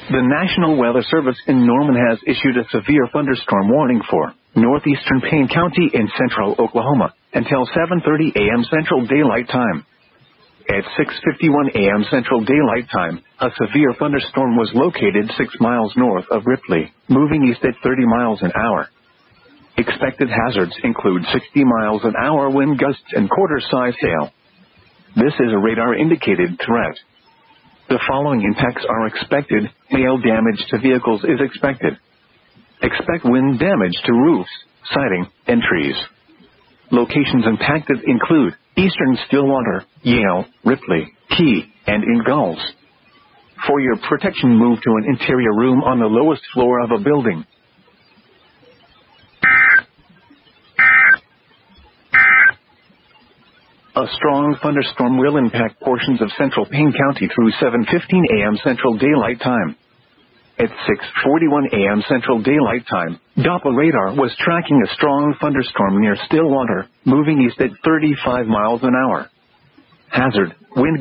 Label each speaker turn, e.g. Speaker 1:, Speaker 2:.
Speaker 1: The National Weather Service in Norman has issued a severe thunderstorm warning for northeastern Payne County in central Oklahoma until 7:30 a.m. Central Daylight Time. At 6:51 a.m. Central Daylight Time, a severe thunderstorm was located 6 miles north of Ripley, moving east at 30 miles an hour. Expected hazards include 60 miles an hour wind gusts and quarter-size hail. This is a radar-indicated threat. The following impacts are expected. Hail damage to vehicles is expected. Expect wind damage to roofs, siding, and trees. Locations impacted include eastern Stillwater, Yale, Ripley, Key, and Ingalls. For your protection, move to an interior room on the lowest floor of a building. A strong thunderstorm will impact portions of central Payne County through 7:15 a.m. Central Daylight Time. At 6:41 a.m. Central Daylight Time, Doppler radar was tracking a strong thunderstorm near Stillwater, moving east at 35 miles an hour. Hazard, wind